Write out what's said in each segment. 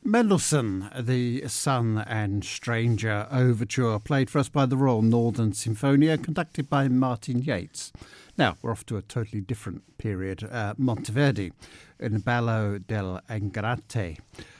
Mendelssohn, the Sun and Stranger Overture, played for us by the Royal Northern Sinfonia, conducted by Martin Yates. Now, we're off to a totally different period, Monteverdi, in Ballo dell'Ingrate.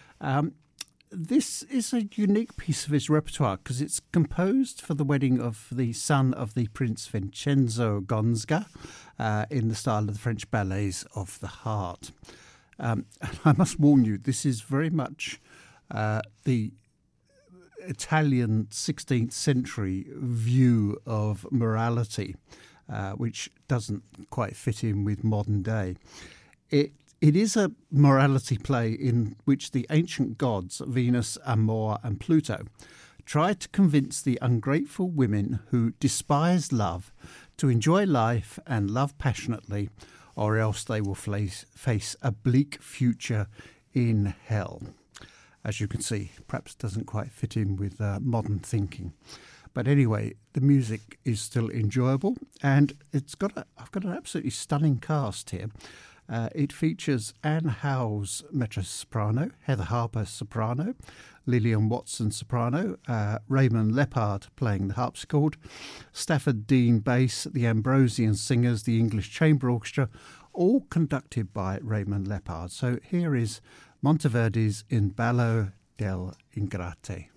This is a unique piece of his repertoire because it's composed for the wedding of the son of the Prince Vincenzo Gonzaga in the style of the French ballets of the heart. And I must warn you, this is very much the Italian 16th century view of morality, which doesn't quite fit in with modern day. It is a morality play in which the ancient gods, Venus, Amor and Pluto, try to convince the ungrateful women who despise love to enjoy life and love passionately, or else they will face a bleak future in hell. As you can see, perhaps doesn't quite fit in with modern thinking. But anyway, the music is still enjoyable, and I've got an absolutely stunning cast here. It features Anne Howes, mezzo-soprano, Heather Harper, soprano, Lillian Watson, soprano, Raymond Leppard playing the harpsichord, Stafford Dean bass, the Ambrosian Singers, the English Chamber Orchestra, all conducted by Raymond Leppard. So here is Monteverdi's In Ballo dell'Ingrate.